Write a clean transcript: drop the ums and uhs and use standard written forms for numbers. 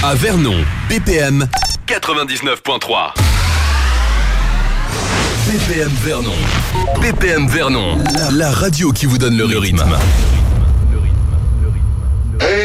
À Vernon, BPM 99.3. BPM Vernon. BPM Vernon. La radio qui vous donne le rythme.